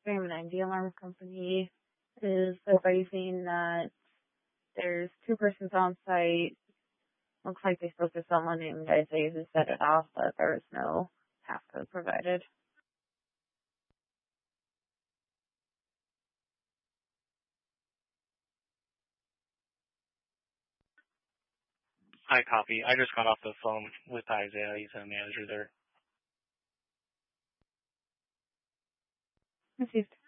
Frame 90 Alarm Company is advising that there's 2 persons on site. Looks like they spoke to someone named Isaiah who set it off, but there was no passcode provided. I copy. I just got off the phone with Isaiah. He's a manager there. Received.